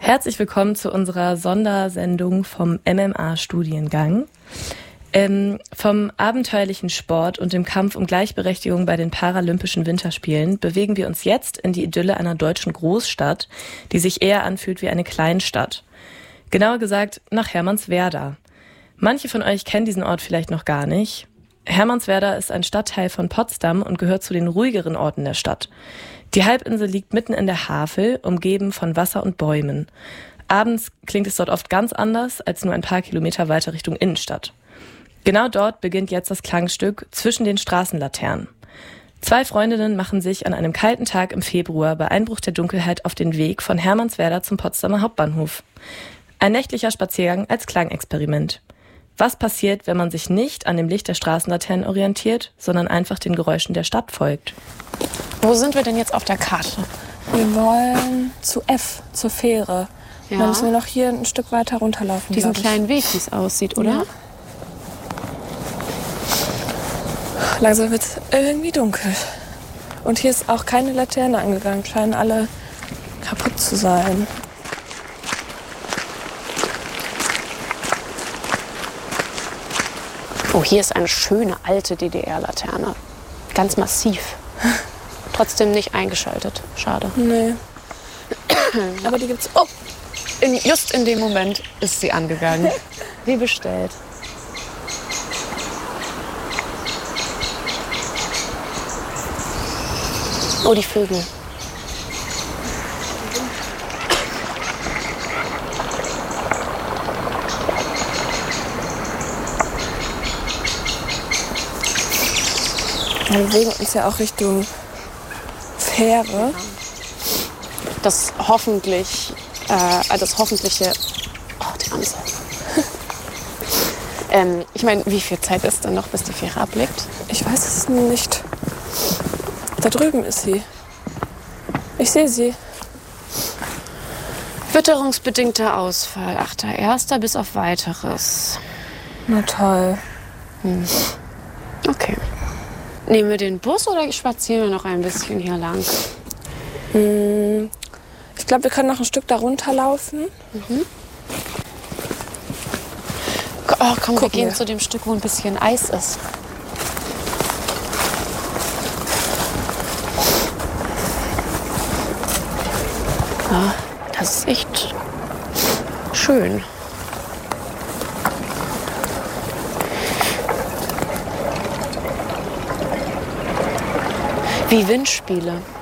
Herzlich willkommen zu unserer Sondersendung vom MMA-Studiengang. Vom abenteuerlichen Sport und dem Kampf um Gleichberechtigung bei den Paralympischen Winterspielen bewegen wir uns jetzt in die Idylle einer deutschen Großstadt, die sich eher anfühlt wie eine Kleinstadt. Genauer gesagt nach Hermannswerda. Manche von euch kennen diesen Ort vielleicht noch gar nicht. Hermannswerda ist ein Stadtteil von Potsdam und gehört zu den ruhigeren Orten der Stadt. Die Halbinsel liegt mitten in der Havel, umgeben von Wasser und Bäumen. Abends klingt es dort oft ganz anders als nur ein paar Kilometer weiter Richtung Innenstadt. Genau dort beginnt jetzt das Klangstück zwischen den Straßenlaternen. 2 Freundinnen machen sich an einem kalten Tag im Februar bei Einbruch der Dunkelheit auf den Weg von Hermannswerda zum Potsdamer Hauptbahnhof. Ein nächtlicher Spaziergang als Klangexperiment. Was passiert, wenn man sich nicht an dem Licht der Straßenlaternen orientiert, sondern einfach den Geräuschen der Stadt folgt? Wo sind wir denn jetzt auf der Karte? Wir wollen zu F, zur Fähre. Ja. Dann müssen wir noch hier ein Stück weiter runterlaufen. Diesen kleinen Weg, wie es aussieht, oder? Ja. Langsam wird es irgendwie dunkel. Und hier ist auch keine Laterne angegangen. Scheinen alle kaputt zu sein. Oh, hier ist eine schöne alte DDR-Laterne. Ganz massiv. Trotzdem nicht eingeschaltet. Schade. Nee. Aber die gibt's. Oh! Just in dem Moment ist sie angegangen. Wie bestellt. Oh, die Vögel. Wir bewegen uns ja auch Richtung Fähre. Das hoffentliche. Oh, die Amsel. Ich meine, wie viel Zeit ist denn noch, bis die Fähre ablegt? Ich weiß es nicht. Da drüben ist sie. Ich sehe sie. Witterungsbedingter Ausfall. 8.1. bis auf Weiteres. Na toll. Okay. Nehmen wir den Bus oder spazieren wir noch ein bisschen hier lang? Ich glaube, wir können noch ein Stück da runterlaufen. Oh, komm, wir gehen wir. zu dem Stück, wo ein bisschen Eis ist. Ja, das ist echt schön. Wie Windspiele.